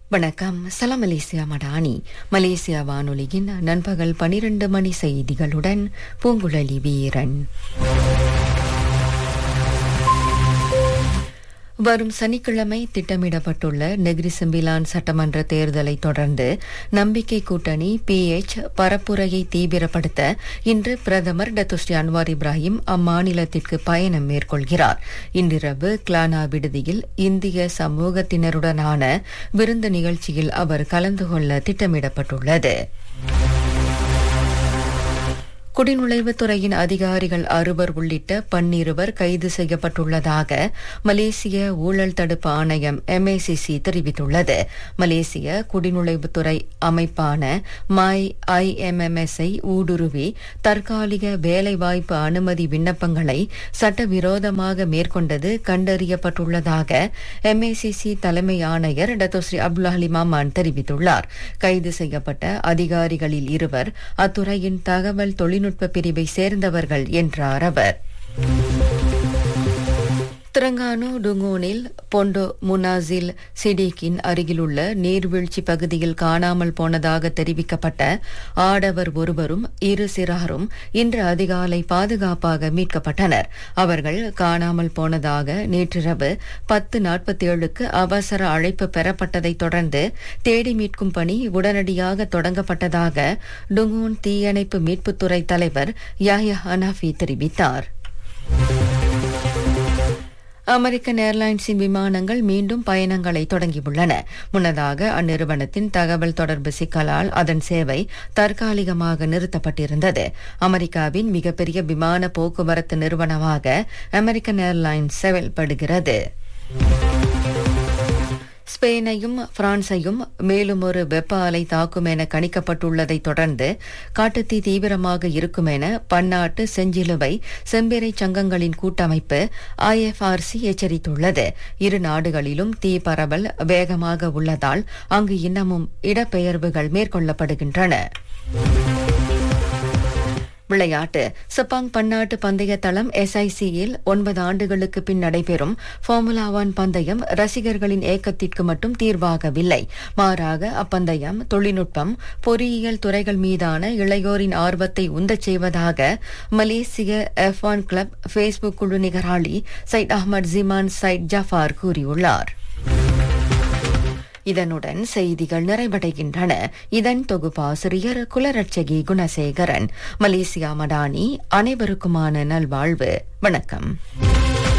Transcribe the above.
வணக்கம். சலாம் Malaysia Madani. Malaysia வானொலியின் நண்பகல் 12 மணி செய்திகளுடன் பூங்குழலி வீரன். வரும் சனிக்கிழமை திட்டமிடப்பட்டுள்ள நெகிரி செம்பிலான் சட்டமன்ற தேர்தலை தொடர்ந்து நம்பிக்கை கூட்டணி PH பரப்புரையை தீவிரப்படுத்த இன்று பிரதமர் டத்துஸ்ரீ அன்வார் இப்ராஹிம் அம்மாநிலத்திற்கு பயணம் மேற்கொள்கிறார். இன்றிரவு கிளானா விடுதியில் இந்திய சமூகத்தினருடனான விருந்து நிகழ்ச்சியில் அவர் கலந்து கொள்ள திட்டமிடப்பட்டுள்ளது. குடிநுழைவுத்துறையின் அதிகாரிகள் 6 உள்ளிட்ட 12 கைது செய்யப்பட்டுள்ளதாக மலேசிய ஊழல் தடுப்பு ஆணையம் MACC தெரிவித்துள்ளது. மலேசிய குடிநுழைவுத்துறை அமைப்பான MyIMMS-ஐ ஊடுருவி தற்காலிக வேலைவாய்ப்பு அனுமதி விண்ணப்பங்களை சட்டவிரோதமாக மேற்கொண்டது கண்டறியப்பட்டுள்ளதாக MACC தலைமை ஆணையர் டத்தோஸ்ரீ அப்துல் ஹலீம் அமான் தெரிவித்துள்ளார். கைது செய்யப்பட்ட அதிகாரிகளில் 2 அத்துறையின் தகவல் தொழில்நுட்ப பிரிவை சேர்ந்தவர்கள் என்றார் அவர். திரங்கானு டுங்கோனில் பொண்டோ முனாசில் சிடிக்கின் அருகிலுள்ள நீர்வீழ்ச்சி பகுதியில் காணாமல் போனதாக தெரிவிக்கப்பட்ட ஆடவர் ஒருவரும் 2 சிறாரும் இன்று அதிகாலை பாதுகாப்பாக மீட்கப்பட்டனர். அவர்கள் காணாமல் போனதாக நேற்றிரவு 10:47க்கு அவசர அழைப்பு பெறப்பட்டதைத் தொடர்ந்து தேடி மீட்கும் பணி உடனடியாக தொடங்கப்பட்டதாக டுங்கோன் தீயணைப்பு மீட்புத்துறை தலைவர் யாஹ்யா ஹனாஃபி தெரிவித்தார். அமெரிக்கன் ஏர்லைன்ஸின் விமானங்கள் மீண்டும் பயணங்களை தொடங்கியுள்ளன. முன்னதாக அந்நிறுவனத்தின் தகவல் தொடர்பு சிக்கலால் அதன் சேவை தற்காலிகமாக நிறுத்தப்பட்டிருந்தது. அமெரிக்காவின் மிகப்பெரிய விமான போக்குவரத்து நிறுவனமாக அமெரிக்கன் ஏர்லைன்ஸ் செயல்படுகிறது. ஸ்பெயினையும் பிரான்சையும் மேலும் ஒரு வெப்ப அலை தாக்கும் என கணிக்கப்பட்டுள்ளதை தொடர்ந்து காட்டுத்தீ தீவிரமாக இருக்கும் என பன்னாட்டு செஞ்சிலுவை செம்பிறை சங்கங்களின் கூட்டமைப்பு IFRC எச்சரித்துள்ளது. 2 நாடுகளிலும் தீ பரவல் வேகமாக உள்ளதால் அங்கு இன்னமும் இடப்பெயர்வுகள் மேற்கொள்ளப்படுகின்றன. விளையாட்டு. செப்பாங் பன்னாட்டு பந்தய தளம் SIC-யில் 9 ஆண்டுகளுக்கு பின் நடைபெறும் ஃபார்முலா 1 பந்தயம் ரசிகர்களின் ஏக்கத்திற்கு மட்டும் தீர்வாகவில்லை. மாறாக அப்பந்தயம் தொழில்நுட்பம், பொறியியல் துறைகள் மீதான இளையோரின் ஆர்வத்தை உந்தச் செய்வதாக மலேசிய F1 கிளப் ஃபேஸ்புக் குழு நிகராளி சைட் அஹ்மத் ஜிமான் சைட் ஜஃபார் கூறியுள்ளார். இதனுடன் செய்திகள் நிறைவடைகின்றன. இதன் தொகுப்பாசிரியர் குலரட்சகி குணசேகரன். மலேசியா மடானி. அனைவருக்குமான நல்வாழ்வு. வணக்கம்.